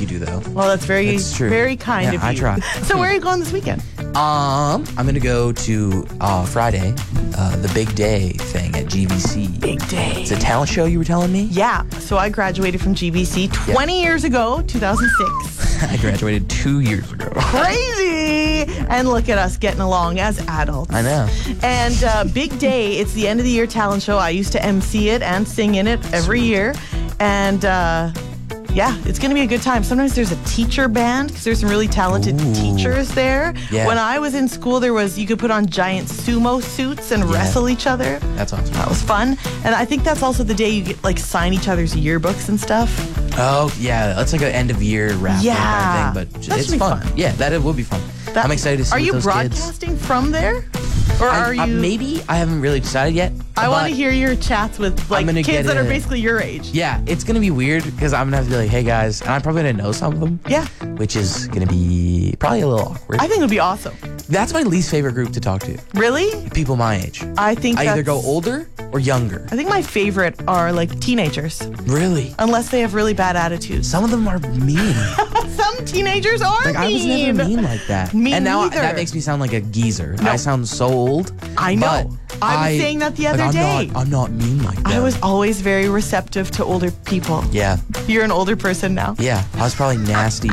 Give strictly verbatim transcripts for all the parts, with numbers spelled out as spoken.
you do, though. Well, that's very, That's true. very kind Yeah, of you. I try. So where are you going this weekend? Um, I'm going to go to uh, Friday, uh, the Big Day thing at G V C. Big Day. It's a talent show, you were telling me? Yeah. So I graduated from G V C twenty years ago, two thousand six. I graduated two years ago. Crazy! And look at us getting along as adults. I know. And uh, Big Day, it's the end of the year talent show. I used to M C it and sing in it every year. And uh, yeah, it's going to be a good time. Sometimes there's a teacher band because there's some really talented Ooh. teachers there. Yeah. When I was in school, there was you could put on giant sumo suits and Yeah. wrestle each other. That's awesome. That was fun. And I think that's also the day you get like sign each other's yearbooks and stuff. Oh, yeah. That's like an end of year wrap Yeah. kind of thing, but That it's should be fun. fun. Yeah, that it will be fun. That- I'm excited to see Are what you those broadcasting from there? Or kids. are I, I, you? maybe. I haven't really decided yet. I want but- to hear your chats with like gonna kids get that are a- basically your age. Yeah, it's going to be weird because I'm going to have to be like, hey, guys. And I'm probably going to know some of them. Yeah. Which is going to be probably a little awkward. I think it would be awesome. That's my least favorite group to talk to. Really? People my age. I think I either that's- go older or younger. I think my favorite are like teenagers, Really? unless they have really bad attitudes. Some of them are mean. Some teenagers are Like, I was mean. never mean like that. Me and now I- neither. that makes me sound like a geezer. No. I sound so old. I know. but I was saying that the like, other I'm day. Not, I'm not mean like that. I was always very receptive to older people. Yeah. You're an older person now. Yeah. I was probably nasty.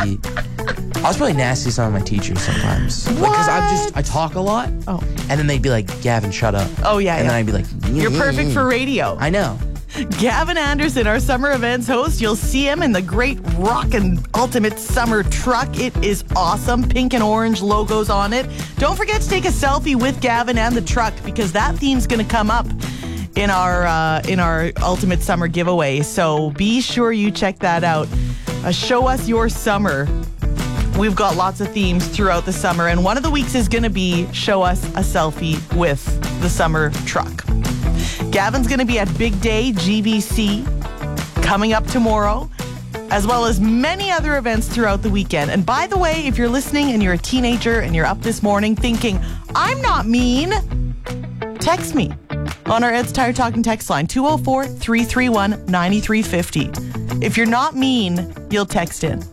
I was probably nasty to some of my teachers sometimes. Because I'm just, I talk a lot. Oh. And then they'd be like, Gavin, shut up. Oh, yeah, And yeah. then I'd be like, You're perfect for radio. I know. Gavin Anderson, our summer events host. You'll see him in the great Rockin' Ultimate Summer Truck. It is awesome. Pink and orange logos on it. Don't forget to take a selfie with Gavin and the truck because that theme's going to come up in our uh, in our Ultimate Summer giveaway. So be sure you check that out. Uh, show us your summer. We've got lots of themes throughout the summer, and one of the weeks is going to be show us a selfie with the summer truck. Gavin's going to be at Big Day G V C coming up tomorrow, as well as many other events throughout the weekend. And by the way, if you're listening and you're a teenager and you're up this morning thinking, I'm not mean, text me on our Ed's Tire Talking text line, two oh four, three three one, nine three five oh. If you're not mean, you'll text in.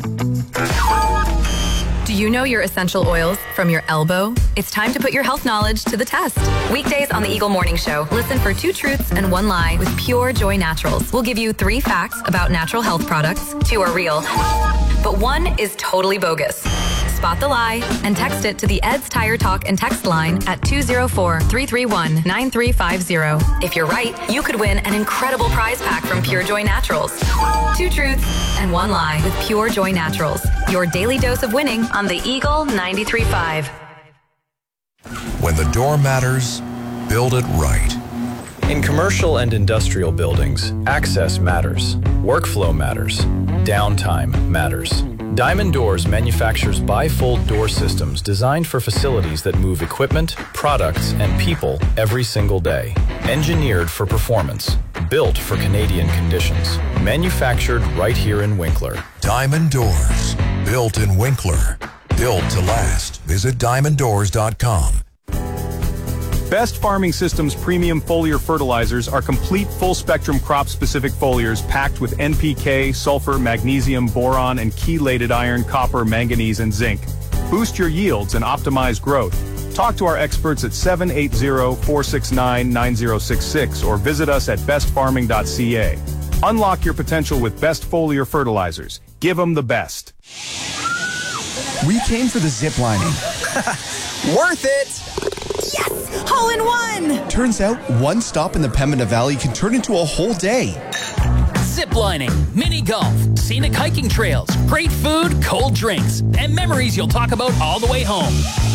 Do you know your essential oils from your elbow? It's time to put your health knowledge to the test. Weekdays on the Eagle Morning Show, listen for two truths and one lie with Pure Joy Naturals. We'll give you three facts about natural health products. Two are real, but one is totally bogus. Spot the lie and text it to the Ed's Tire Talk and text line at two oh four, three three one, nine three five oh. If you're right, you could win an incredible prize pack from Pure Joy Naturals. Two truths and one lie with Pure Joy Naturals. Your daily dose of winning on the Eagle ninety-three point five. When the door matters, build it right. In commercial and industrial buildings, access matters, workflow matters, downtime matters. Diamond Doors manufactures bifold door systems designed for facilities that move equipment, products, and people every single day. Engineered for performance, built for Canadian conditions. Manufactured right here in Winkler. Diamond Doors, built in Winkler. Built to last. Visit diamond doors dot com. Best Farming Systems premium foliar fertilizers are complete full-spectrum crop-specific foliars packed with N P K, sulfur, magnesium, boron, and chelated iron, copper, manganese, and zinc. Boost your yields and optimize growth. Talk to our experts at seven eight zero, four six nine, nine zero six six or visit us at best farming dot c a. Unlock your potential with Best Foliar Fertilizers. Give them the best. We came for the zip lining. Worth it! Yes! Hole in one! Turns out one stop in the Pembina Valley can turn into a whole day. Ziplining, mini golf, scenic hiking trails, great food, cold drinks, and memories you'll talk about all the way home.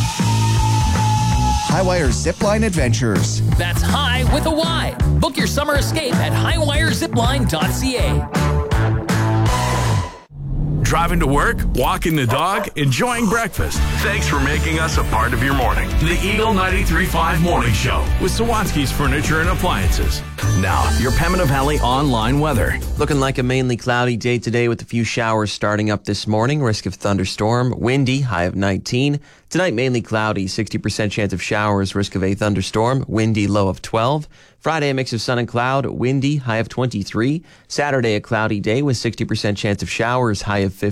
Highwire Zipline Adventures. That's high with a Y. Book your summer escape at highwire zipline dot c a. Driving to work, walking the dog, enjoying breakfast. Thanks for making us a part of your morning. The Eagle ninety-three point five Morning Show with Sawatsky's Furniture and Appliances. Now, your Pembina Valley online weather. Looking like a mainly cloudy day today with a few showers starting up this morning. Risk of thunderstorm. Windy, high of nineteen. Tonight, mainly cloudy, sixty percent chance of showers. Risk of a thunderstorm. Windy, low of twelve. Friday, a mix of sun and cloud. Windy, high of twenty-three. Saturday, a cloudy day with sixty percent chance of showers. High of fifteen.